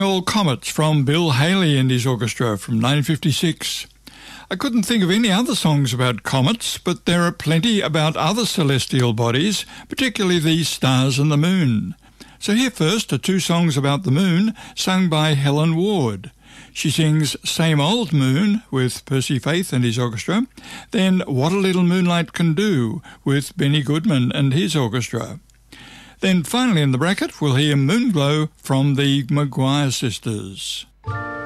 All Comets from Bill Haley and his orchestra from 1956. I couldn't think of any other songs about comets, but there are plenty about other celestial bodies, particularly the stars and the moon. So here first are two songs about the moon, sung by Helen Ward. She sings Same Old Moon with Percy Faith and his orchestra, then What a Little Moonlight Can Do with Benny Goodman and his orchestra. Then finally in the bracket we'll hear Moonglow from the Maguire Sisters.